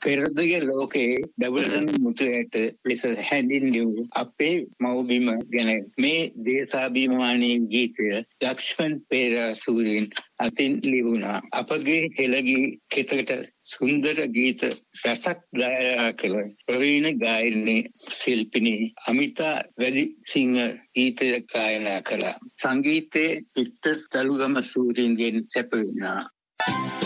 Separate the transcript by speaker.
Speaker 1: පෙරදිග ලෝකයේ දවල්රන් මුතුයට ලෙස හැඳින්වූ අපේ මව්බිම ගැන මේ දේශාභිමානී ගීතය ලක්ෂ්මන් පෙරේරාසූරින් අතින් ලියුණා. අපගේ හෙළගී කෙතකට සුන්දර ගීත රසක් ගායනා කළ ප්‍රවීණ ගායනී ශිල්පිනී අමිතා වැදිසිංහ ගීතය ගායනා කළා. සංගීතයේ වික්ටර් තලුගම සූරින්ගෙන් සැපයුණා.